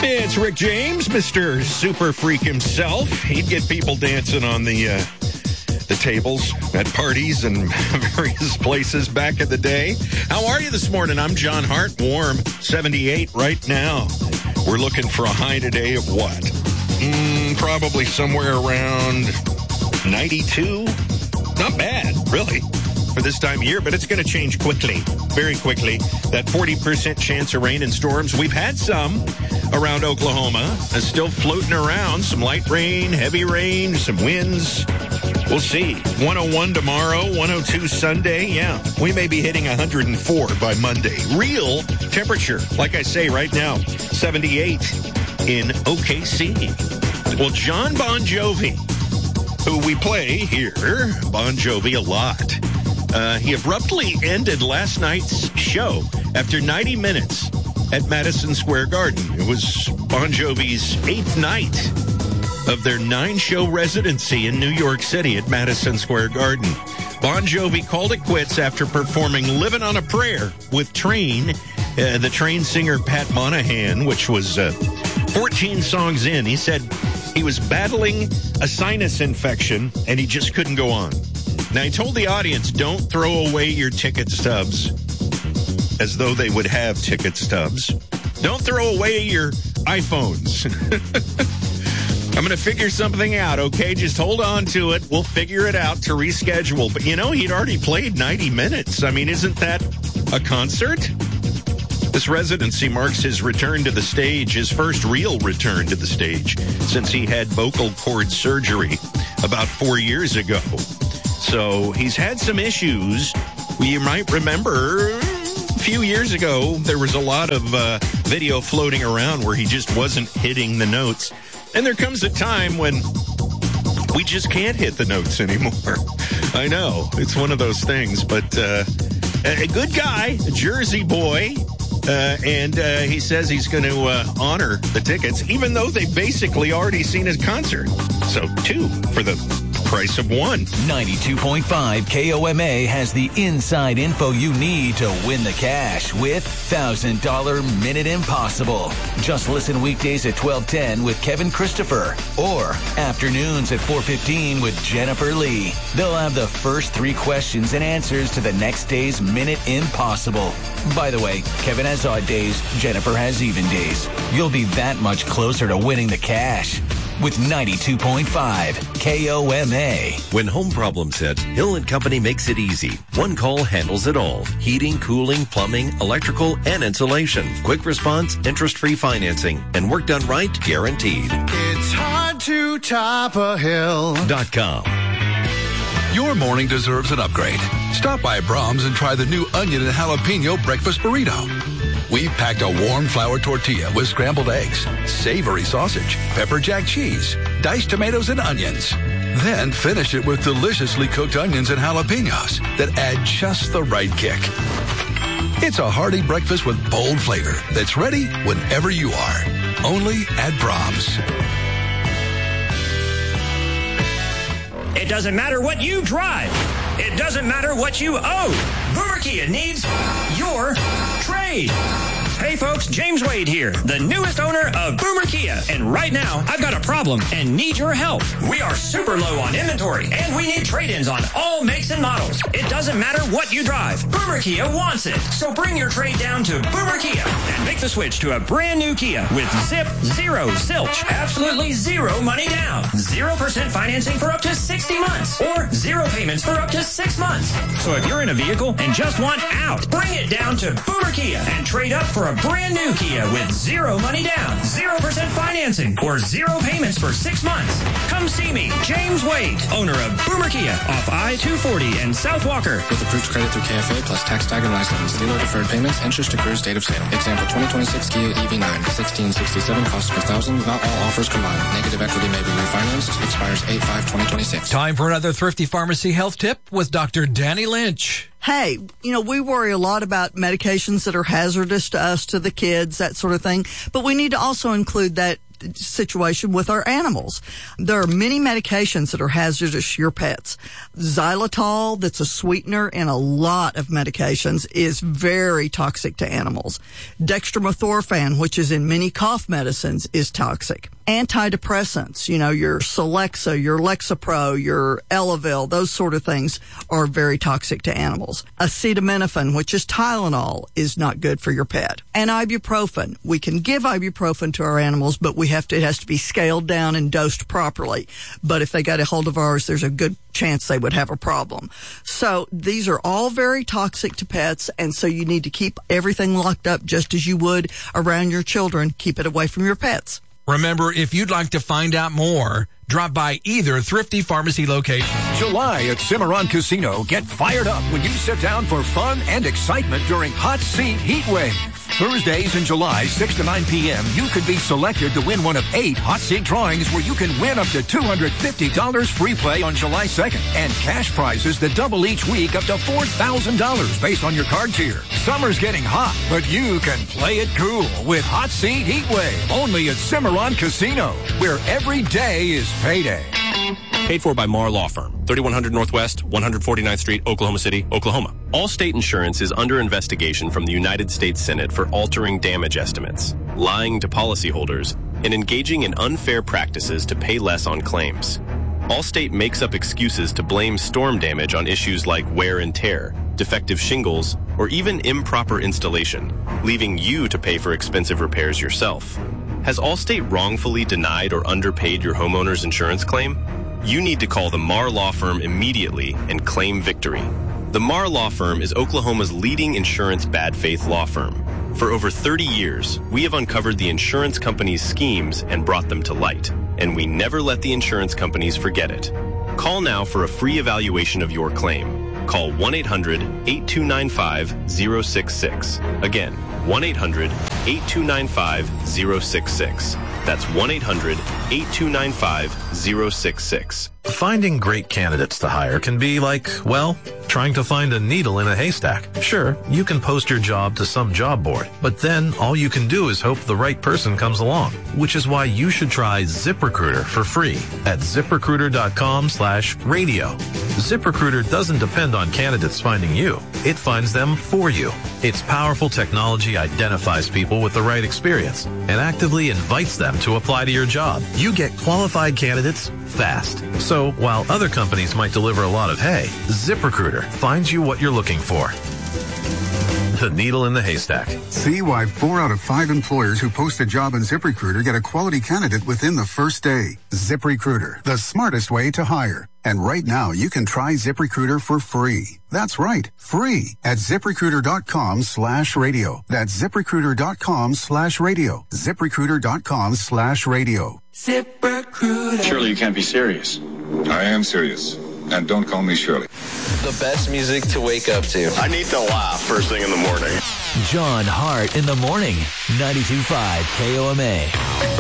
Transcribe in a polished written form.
It's Rick James, Mr. Super Freak himself. He'd get people dancing on the tables at parties and various places back in the day. How are you this morning? I'm John Hart. Warm, 78 right now. We're looking for a high today of what? Probably somewhere around 92. Not bad, really, for this time of year, but it's going to change quickly, very quickly. That 40% chance of rain and storms. We've had some around Oklahoma. It's still floating around. Some light rain, heavy rain, some winds. We'll see. 101 tomorrow, 102 Sunday. Yeah, we may be hitting 104 by Monday. Real temperature, like I say right now, 78 in OKC. Well, John Bon Jovi, who we play here, Bon Jovi, a lot. He abruptly ended last night's show after 90 minutes at Madison Square Garden. It was Bon Jovi's 8th night of their 9-show residency in New York City at Madison Square Garden. Bon Jovi called it quits after performing Living on a Prayer with Train, the Train singer Pat Monahan, which was 14 songs in. He said he was battling a sinus infection and he just couldn't go on. Now, he told the audience, don't throw away your ticket stubs, as though they would have ticket stubs. Don't throw away your iPhones. I'm going to figure something out, okay? Just hold on to it. We'll figure it out to reschedule. But, you know, he'd already played 90 minutes. I mean, isn't that a concert? This residency marks his return to the stage, his first real return to the stage, since he had vocal cord surgery about 4 years ago. So he's had some issues. You might remember a few years ago, there was a lot of video floating around where he just wasn't hitting the notes. And there comes a time when we just can't hit the notes anymore. I know, it's one of those things, but a good guy, a Jersey boy, and he says he's going to honor the tickets, even though they've basically already seen his concert. So 2 for the price of 1. 92.5 KOMA has the inside info you need to win the cash with $1,000 Minute Impossible. Just listen weekdays at 12:10 with Kevin Christopher or afternoons at 4:15 with Jennifer Lee. They'll have the first 3 questions and answers to the next day's Minute Impossible. By the way, Kevin has odd days, Jennifer has even days. You'll be that much closer to winning the cash with 92.5 KOMA. When home problems hit, Hill & Company makes it easy. One call handles it all. Heating, cooling, plumbing, electrical, and insulation. Quick response, interest-free financing, and work done right, guaranteed. It's hard to top a hill.com. Your morning deserves an upgrade. Stop by Brahms and try the new onion and jalapeno breakfast burrito. We've packed a warm flour tortilla with scrambled eggs, savory sausage, pepper jack cheese, diced tomatoes and onions. Then finish it with deliciously cooked onions and jalapenos that add just the right kick. It's a hearty breakfast with bold flavor that's ready whenever you are. Only at Brahms. It doesn't matter what you drive. It doesn't matter what you own. Boomer Kia needs your trade. Hey folks, James Wade here, the newest owner of Boomer Kia. And right now, I've got a problem and need your help. We are super low on inventory and we need trade-ins on all makes and models. It doesn't matter what you drive. Boomer Kia wants it. So bring your trade down to Boomer Kia and make the switch to a brand new Kia with zip, zero, zilch, absolutely zero money down, 0% financing for up to 60 months or 0 payments for up to 6 months. So if you're in a vehicle and just want out, bring it down to Boomer Kia and trade up for a brand new Kia with 0 money down, 0% financing, or 0 payments for 6 months. Come see me, James Wade, owner of Boomer Kia off I-240 and South Walker. With approved credit through KFA plus tax tag and license. Dealer deferred payments, interest accrues, date of sale. Example 2026 Kia EV9, 1667, cost per thousand. Not all offers combined. Negative equity may be refinanced. Expires 8/5/2026. Time for another Thrifty Pharmacy health tip with Dr. Danny Lynch. Hey, we worry a lot about medications that are hazardous to us, to the kids, that sort of thing. But we need to also include that situation with our animals. There are many medications that are hazardous to your pets. Xylitol, that's a sweetener in a lot of medications, is very toxic to animals. Dextromethorphan, which is in many cough medicines, is toxic. Antidepressants, your Celexa, your Lexapro, your Elavil, those sort of things are very toxic to animals. Acetaminophen, which is Tylenol, is not good for your pet. And ibuprofen. We can give ibuprofen to our animals, but it has to be scaled down and dosed properly. But if they got a hold of ours, there's a good chance they would have a problem. So these are all very toxic to pets, and so you need to keep everything locked up just as you would around your children. Keep it away from your pets. Remember, if you'd like to find out more, drop by either Thrifty Pharmacy location. July at Cimarron Casino. Get fired up when you sit down for fun and excitement during Hot Seat Heat Wave. Thursdays in July, 6 to 9 p.m., you could be selected to win one of 8 hot seat drawings where you can win up to $250 free play on July 2nd and cash prizes that double each week up to $4,000 based on your card tier. Summer's getting hot, but you can play it cool with Hot Seat Heat Wave only at Cimarron Casino, where every day is payday. Paid for by Marr Law Firm, 3100 Northwest, 149th Street, Oklahoma City, Oklahoma. Allstate Insurance is under investigation from the United States Senate for altering damage estimates, lying to policyholders, and engaging in unfair practices to pay less on claims. Allstate makes up excuses to blame storm damage on issues like wear and tear, defective shingles, or even improper installation, leaving you to pay for expensive repairs yourself. Has Allstate wrongfully denied or underpaid your homeowner's insurance claim? You need to call the Marr Law Firm immediately and claim victory. The Marr Law Firm is Oklahoma's leading insurance bad faith law firm. For over 30 years, we have uncovered the insurance companies' schemes and brought them to light, and we never let the insurance companies forget it. Call now for a free evaluation of your claim. Call 1-800-8295-066. Again, 1-800-8295-066. That's 1-800-8295-066. Finding great candidates to hire can be like, well, trying to find a needle in a haystack. Sure, you can post your job to some job board, but then all you can do is hope the right person comes along, which is why you should try ZipRecruiter for free at ZipRecruiter.com/radio. ZipRecruiter doesn't depend on candidates finding you. It finds them for you. Its powerful technology identifies people with the right experience and actively invites them to apply to your job. You get qualified candidates fast. So while other companies might deliver a lot of hay, ZipRecruiter finds you what you're looking for. The needle in the haystack. See why 4 out of 5 employers who post a job on ZipRecruiter get a quality candidate within the first day. ZipRecruiter, the smartest way to hire. And right now, you can try ZipRecruiter for free. That's right, free at ZipRecruiter.com/radio. That's ZipRecruiter.com/radio. ZipRecruiter.com/radio. ZipRecruiter. Surely you can't be serious. I am serious. And don't call me Shirley. The best music to wake up to. I need to laugh first thing in the morning. John Hart in the morning. 92.5 KOMA.